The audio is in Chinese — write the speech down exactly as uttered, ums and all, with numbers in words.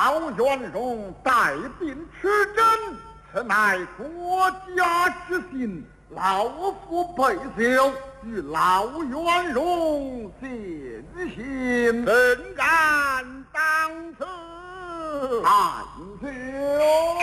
老元荣带兵持真，此乃国家之幸，老夫备袖，与老元荣献信， 怎敢当此？ 汉兄。